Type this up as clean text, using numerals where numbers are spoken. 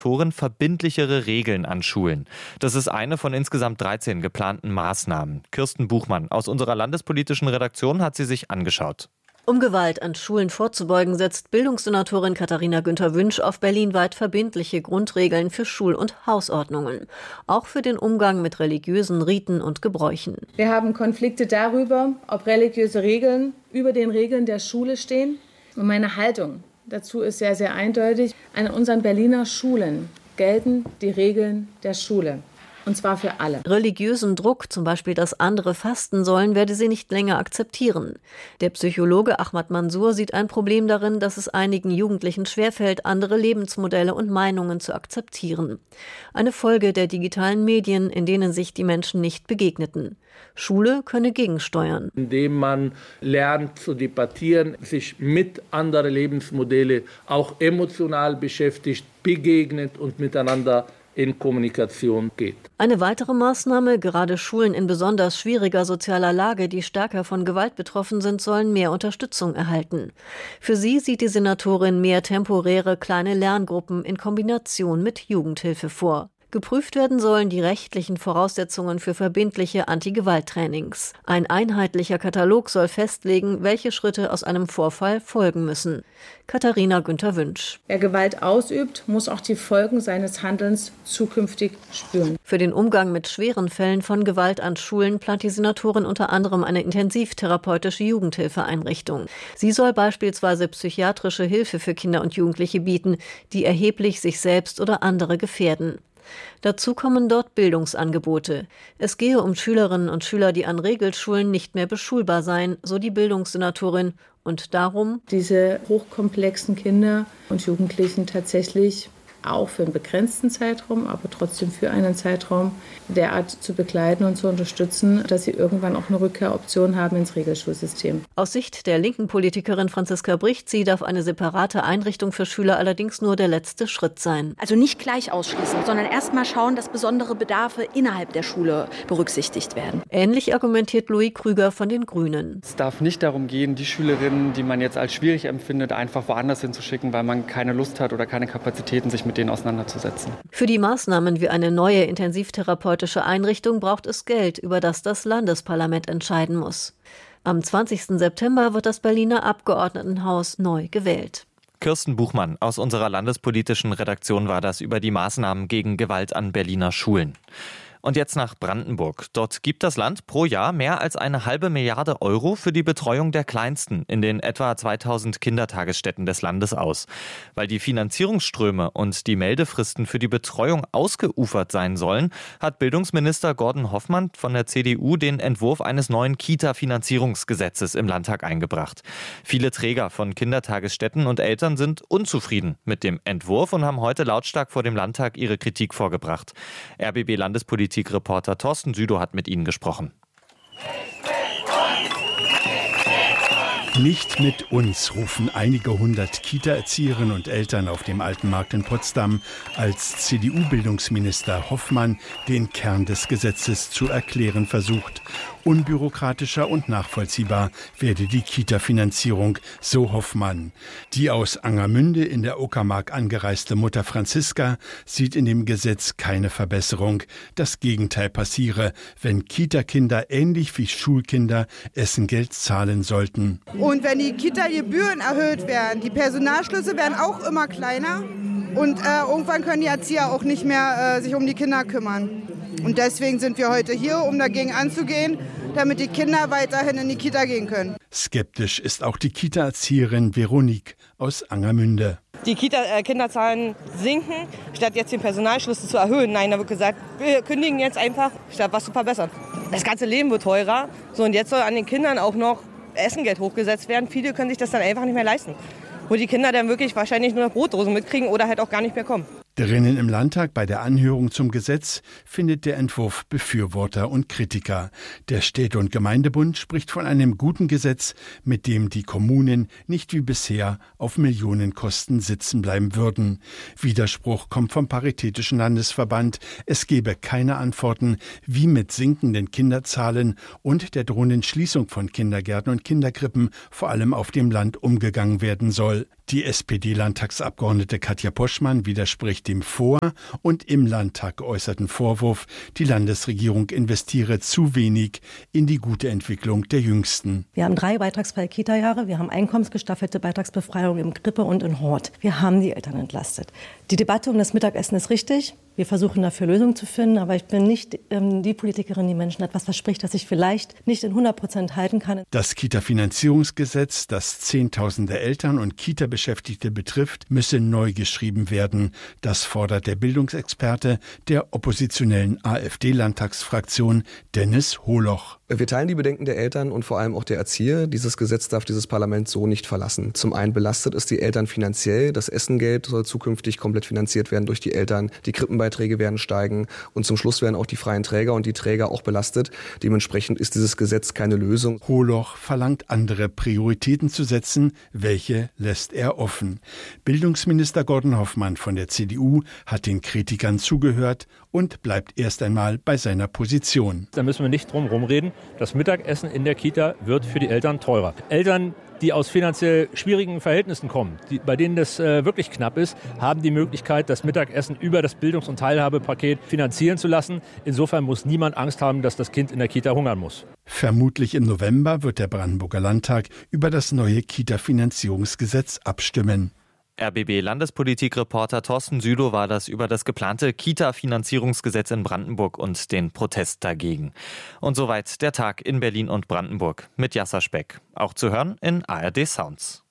verbindlichere Regeln an Schulen. Das ist eine von insgesamt 13 geplanten Maßnahmen. Kirsten Buchmann aus unserer landespolitischen Redaktion hat sie sich angeschaut. Um Gewalt an Schulen vorzubeugen, setzt Bildungssenatorin Katharina Günther-Wünsch auf berlinweit verbindliche Grundregeln für Schul- und Hausordnungen. Auch für den Umgang mit religiösen Riten und Gebräuchen. Wir haben Konflikte darüber, ob religiöse Regeln über den Regeln der Schule stehen. Und meine Haltung dazu ist sehr, sehr eindeutig. An unseren Berliner Schulen gelten die Regeln der Schule. Und zwar für alle. Religiösen Druck, zum Beispiel, dass andere fasten sollen, werde sie nicht länger akzeptieren. Der Psychologe Ahmad Mansour sieht ein Problem darin, dass es einigen Jugendlichen schwerfällt, andere Lebensmodelle und Meinungen zu akzeptieren. Eine Folge der digitalen Medien, in denen sich die Menschen nicht begegneten. Schule könne gegensteuern. Indem man lernt zu debattieren, sich mit anderen Lebensmodellen auch emotional beschäftigt, begegnet und miteinander in Kommunikation geht. Eine weitere Maßnahme: gerade Schulen in besonders schwieriger sozialer Lage, die stärker von Gewalt betroffen sind, sollen mehr Unterstützung erhalten. Für sie sieht die Senatorin mehr temporäre kleine Lerngruppen in Kombination mit Jugendhilfe vor. Geprüft werden sollen die rechtlichen Voraussetzungen für verbindliche Anti-Gewalt-Trainings. Ein einheitlicher Katalog soll festlegen, welche Schritte aus einem Vorfall folgen müssen. Katharina Günther-Wünsch. Wer Gewalt ausübt, muss auch die Folgen seines Handelns zukünftig spüren. Für den Umgang mit schweren Fällen von Gewalt an Schulen plant die Senatorin unter anderem eine intensivtherapeutische Jugendhilfeeinrichtung. Sie soll beispielsweise psychiatrische Hilfe für Kinder und Jugendliche bieten, die erheblich sich selbst oder andere gefährden. Dazu kommen dort Bildungsangebote. Es gehe um Schülerinnen und Schüler, die an Regelschulen nicht mehr beschulbar seien, so die Bildungssenatorin, und darum, diese hochkomplexen Kinder und Jugendlichen tatsächlich auch für einen begrenzten Zeitraum, aber trotzdem für einen Zeitraum derart zu begleiten und zu unterstützen, dass sie irgendwann auch eine Rückkehroption haben ins Regelschulsystem. Aus Sicht der linken Politikerin Franziska Brichtzi darf eine separate Einrichtung für Schüler allerdings nur der letzte Schritt sein. Also nicht gleich ausschließen, sondern erst mal schauen, dass besondere Bedarfe innerhalb der Schule berücksichtigt werden. Ähnlich argumentiert Louis Krüger von den Grünen. Es darf nicht darum gehen, die Schülerinnen, die man jetzt als schwierig empfindet, einfach woanders hinzuschicken, weil man keine Lust hat oder keine Kapazitäten, sich mit denen auseinanderzusetzen. Für die Maßnahmen wie eine neue intensivtherapeutische Einrichtung braucht es Geld, über das das Landesparlament entscheiden muss. Am 20. September wird das Berliner Abgeordnetenhaus neu gewählt. Kirsten Buchmann aus unserer landespolitischen Redaktion war das über die Maßnahmen gegen Gewalt an Berliner Schulen. Und jetzt nach Brandenburg. Dort gibt das Land pro Jahr mehr als 1,5 Milliarde Euro für die Betreuung der Kleinsten in den etwa 2000 Kindertagesstätten des Landes aus. Weil die Finanzierungsströme und die Meldefristen für die Betreuung ausgeufert sein sollen, hat Bildungsminister Gordon Hoffmann von der CDU den Entwurf eines neuen Kita-Finanzierungsgesetzes im Landtag eingebracht. Viele Träger von Kindertagesstätten und Eltern sind unzufrieden mit dem Entwurf und haben heute lautstark vor dem Landtag ihre Kritik vorgebracht. RBB-Landespolitik Reporter Thorsten Südow hat mit ihnen gesprochen. Nicht mit uns, rufen einige hundert Kita-Erzieherinnen und Eltern auf dem Alten Markt in Potsdam, als CDU-Bildungsminister Hoffmann den Kern des Gesetzes zu erklären versucht. Unbürokratischer und nachvollziehbar werde die Kita-Finanzierung, so Hoffmann. Die aus Angermünde in der Uckermark angereiste Mutter Franziska sieht in dem Gesetz keine Verbesserung. Das Gegenteil passiere, wenn Kita-Kinder ähnlich wie Schulkinder Essengeld zahlen sollten. Und wenn die Kita-Gebühren erhöht werden, die Personalschlüsse werden auch immer kleiner und irgendwann können die Erzieher auch nicht mehr sich um die Kinder kümmern. Und deswegen sind wir heute hier, um dagegen anzugehen, damit die Kinder weiterhin in die Kita gehen können. Skeptisch ist auch die Kita-Erzieherin Veronique aus Angermünde. Die Kinderzahlen sinken, statt jetzt den Personalschlüssel zu erhöhen. Nein, da wird gesagt, wir kündigen jetzt einfach, statt was zu verbessern. Das ganze Leben wird teurer. So, und jetzt soll an den Kindern auch noch Essengeld hochgesetzt werden. Viele können sich das dann einfach nicht mehr leisten. Wo die Kinder dann wirklich wahrscheinlich nur noch Brotdosen mitkriegen oder halt auch gar nicht mehr kommen. Drinnen im Landtag bei der Anhörung zum Gesetz findet der Entwurf Befürworter und Kritiker. Der Städte- und Gemeindebund spricht von einem guten Gesetz, mit dem die Kommunen nicht wie bisher auf Millionenkosten sitzen bleiben würden. Widerspruch kommt vom Paritätischen Landesverband. Es gebe keine Antworten, wie mit sinkenden Kinderzahlen und der drohenden Schließung von Kindergärten und Kinderkrippen vor allem auf dem Land umgegangen werden soll. Die SPD-Landtagsabgeordnete Katja Poschmann widerspricht dem Vor- und im Landtag geäußerten Vorwurf, die Landesregierung investiere zu wenig in die gute Entwicklung der Jüngsten. Wir haben 3 beitragsfreie Kita-Jahre, wir haben einkommensgestaffelte Beitragsbefreiung im Krippe und in Hort. Wir haben die Eltern entlastet. Die Debatte um das Mittagessen ist richtig. Wir versuchen dafür Lösungen zu finden, aber ich bin nicht die Politikerin, die Menschen etwas verspricht, das ich vielleicht nicht in 100% halten kann. Das Kita-Finanzierungsgesetz, das Zehntausende Eltern und Kita-Beschäftigte betrifft, müsse neu geschrieben werden. Das fordert der Bildungsexperte der oppositionellen AfD-Landtagsfraktion Dennis Holoch. Wir teilen die Bedenken der Eltern und vor allem auch der Erzieher. Dieses Gesetz darf dieses Parlament so nicht verlassen. Zum einen belastet es die Eltern finanziell. Das Essengeld soll zukünftig komplett finanziert werden durch die Eltern. Die Krippenbeiträge werden steigen. Und zum Schluss werden auch die freien Träger und die Träger auch belastet. Dementsprechend ist dieses Gesetz keine Lösung. Holoch verlangt, andere Prioritäten zu setzen. Welche lässt er offen? Bildungsminister Gordon Hoffmann von der CDU hat den Kritikern zugehört und bleibt erst einmal bei seiner Position. Da müssen wir nicht drum rumreden. Das Mittagessen in der Kita wird für die Eltern teurer. Eltern, die aus finanziell schwierigen Verhältnissen kommen, bei denen das wirklich knapp ist, haben die Möglichkeit, das Mittagessen über das Bildungs- und Teilhabepaket finanzieren zu lassen. Insofern muss niemand Angst haben, dass das Kind in der Kita hungern muss. Vermutlich im November wird der Brandenburger Landtag über das neue Kita-Finanzierungsgesetz abstimmen. RBB-Landespolitik-Reporter Thorsten Sülow war das über das geplante Kita-Finanzierungsgesetz in Brandenburg und den Protest dagegen. Und soweit der Tag in Berlin und Brandenburg mit Jasser Speck. Auch zu hören in ARD Sounds.